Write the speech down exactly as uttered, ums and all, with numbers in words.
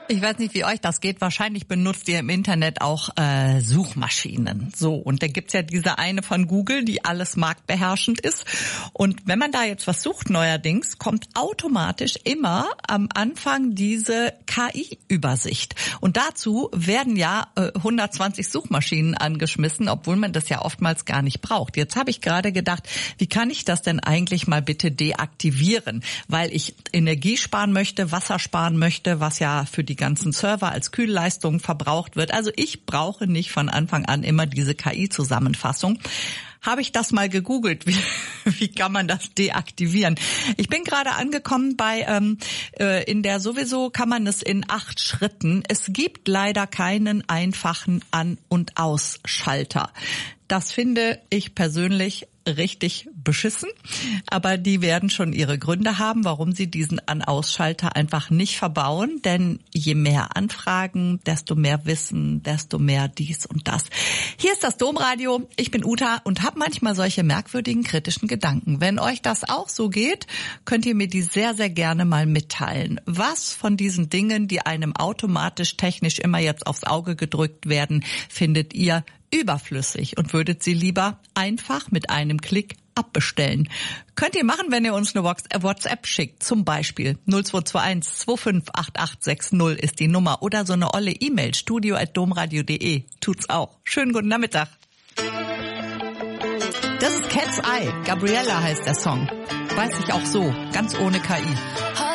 Ich weiß nicht, wie euch das geht. Wahrscheinlich benutzt ihr im Internet auch äh, Suchmaschinen. So, und da gibt's ja diese eine von Google, die alles marktbeherrschend ist. Und wenn man da jetzt was sucht neuerdings, kommt automatisch immer am Anfang diese K I-Übersicht. Und dazu werden ja äh, hundertzwanzig Suchmaschinen angeschmissen, obwohl man das ja oftmals gar nicht braucht. Jetzt habe ich gerade gedacht, wie kann ich das denn eigentlich mal bitte deaktivieren? Weil ich Energie sparen möchte, Wasser sparen möchte, was ja für die ganzen Server als Kühlleistung verbraucht wird. Also ich brauche nicht von Anfang an immer diese K I-Zusammenfassung. Habe ich das mal gegoogelt, wie, wie kann man das deaktivieren? Ich bin gerade angekommen bei, ähm, äh, in der sowieso kann man es in acht Schritten. Es gibt leider keinen einfachen An- und Ausschalter. Das finde ich persönlich richtig beschissen, aber die werden schon ihre Gründe haben, warum sie diesen An-Aus-Schalter einfach nicht verbauen, denn je mehr Anfragen, desto mehr Wissen, desto mehr dies und das. Hier ist das Domradio, ich bin Uta und habe manchmal solche merkwürdigen kritischen Gedanken. Wenn euch das auch so geht, könnt ihr mir die sehr, sehr gerne mal mitteilen. Was von diesen Dingen, die einem automatisch technisch immer jetzt aufs Auge gedrückt werden, findet ihr überflüssig und würdet sie lieber einfach mit einem Klick abbestellen? Könnt ihr machen, wenn ihr uns eine WhatsApp schickt. Zum Beispiel null zwei zwei eins zwei fünf acht acht sechs null ist die Nummer oder so eine olle E-Mail, studio at domradio punkt de. Tut's auch. Schönen guten Nachmittag. Das ist Cat's Eye. Gabriella heißt der Song. Weiß ich auch so, ganz ohne K I.